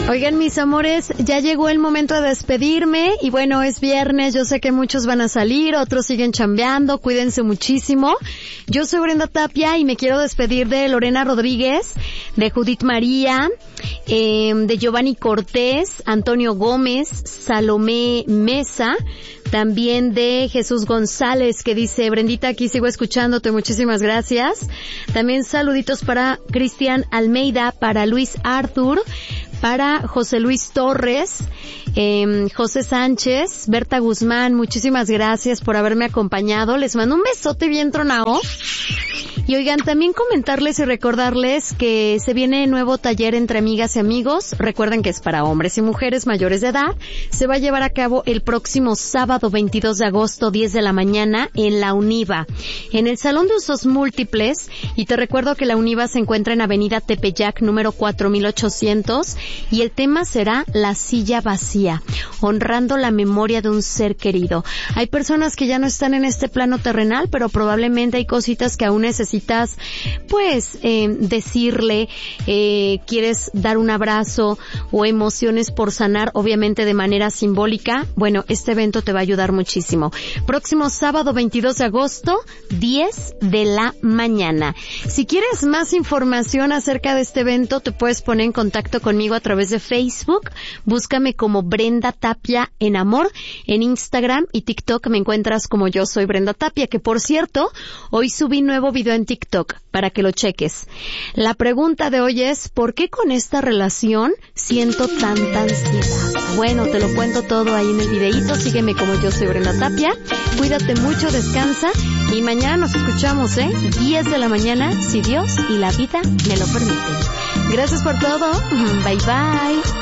Oigan, mis amores, ya llegó el momento de despedirme y bueno, es viernes, yo sé que muchos van a salir, otros siguen chambeando, cuídense muchísimo. Yo soy Brenda Tapia y me quiero despedir de Lorena Rodríguez, de Judith María, de Giovanni Cortés, Antonio Gómez, Salomé Mesa, también de Jesús González, que dice: Brendita, aquí sigo escuchándote, muchísimas gracias. También saluditos para Cristian Almeida, para Luis Arthur, para José Luis Torres, José Sánchez, Berta Guzmán, muchísimas gracias por haberme acompañado. Les mando un besote bien tronado. Y oigan, también comentarles y recordarles que se viene nuevo taller entre amigas y amigos. Recuerden que es para hombres y mujeres mayores de edad. Se va a llevar a cabo el próximo sábado 22 de agosto, 10 de la mañana, en la UNIVA, en el Salón de Usos Múltiples. Y te recuerdo que la UNIVA se encuentra en Avenida Tepeyac, número 4800, y el tema será la silla vacía, honrando la memoria de un ser querido. Hay personas que ya no están en este plano terrenal, pero probablemente hay cositas que aún necesitas, pues, decirle, quieres dar un abrazo o emociones por sanar, obviamente de manera simbólica. Bueno, este evento te va a ayudar muchísimo. Próximo sábado 22 de agosto, 10 de la mañana. Si quieres más información acerca de este evento, te puedes poner en contacto conmigo a través de Facebook. Búscame como Brenda Tapia en Amor. En Instagram y TikTok me encuentras como Yo Soy Brenda Tapia, que por cierto, hoy subí nuevo video en TikTok para que lo cheques. La pregunta de hoy es: ¿por qué con esta relación siento tanta ansiedad? Bueno, te lo cuento todo ahí en el videíto. Sígueme como Yo Soy Brenda Tapia. Cuídate mucho, descansa y mañana nos escuchamos, 10 de la mañana, si Dios y la vida me lo permiten. Gracias por todo. Bye bye.